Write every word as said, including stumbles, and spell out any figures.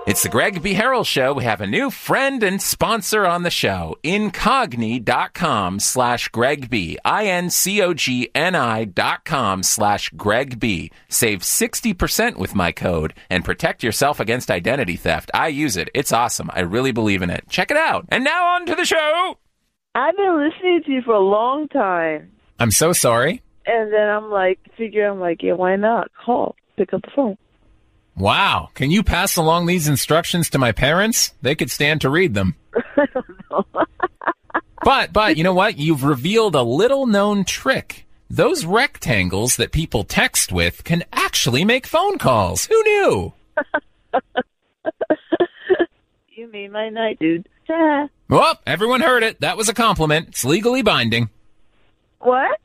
It's the Greg B. Harrell Show. We have a new friend and sponsor on the show. Incogni.com slash Greg B. I-N-C-O-G-N-I dot com slash Greg B. Save sixty percent with my code and protect yourself against identity theft. I use it. It's awesome. I really believe in it. Check it out. And now on to the show. I've been listening to you for a long time. I'm so sorry. And then I'm like, figure, I'm like, yeah, why not? Call. Pick up the phone. Wow. Can you pass along these instructions to my parents? They could stand to read them. I don't know. But, but, you know what? You've revealed a little-known trick. Those rectangles that people text with can actually make phone calls. Who knew? You made my night, dude. Well, everyone heard it. That was a compliment. It's legally binding. What?